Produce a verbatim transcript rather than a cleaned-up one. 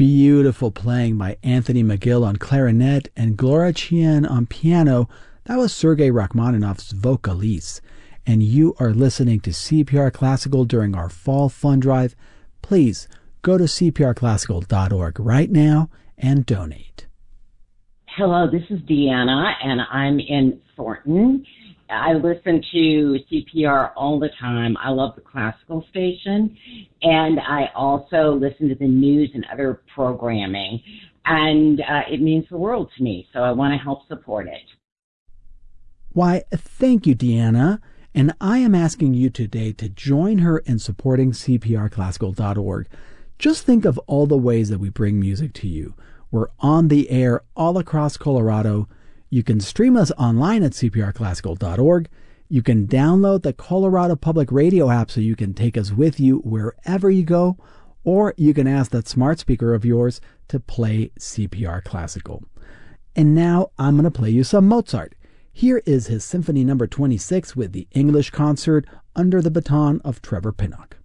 beautiful playing by Anthony McGill on clarinet and Gloria Chien on piano. That was Sergei Rachmaninoff's Vocalise. And you are listening to C P R Classical during our Fall Fund Drive. Please go to c p r classical dot org right now and donate. Hello, this is Deanna, and I'm in Thornton. I listen to C P R all the time. I love the classical station, and I also listen to the news and other programming, and uh, it means the world to me, so I want to help support it. Why, thank you, Deanna, and I am asking you today to join her in supporting c p r classical dot org. Just think of all the ways that we bring music to you. We're on the air all across Colorado. You can stream us online at c p r classical dot org. You can download the Colorado Public Radio app so you can take us with you wherever you go, or you can ask that smart speaker of yours to play C P R Classical. And now I'm going to play you some Mozart. Here is his Symphony number twenty-six with the English Concert under the baton of Trevor Pinnock.